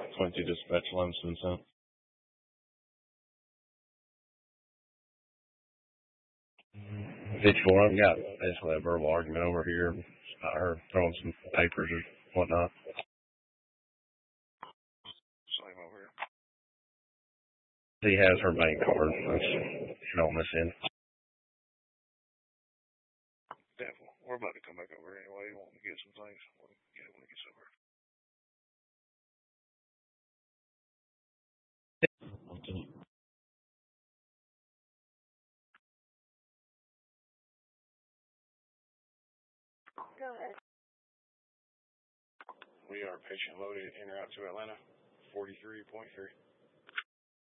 Quincy Dispatch line's been sent. Each one got basically a verbal argument over here about her throwing some papers or whatnot. Same over here. He has her bank card. That's on this end. Definitely. We're about to come back over anyway. We want to get some things. We'll get it when it gets over. Go ahead. We are patient loaded en route to Atlanta, 43.3.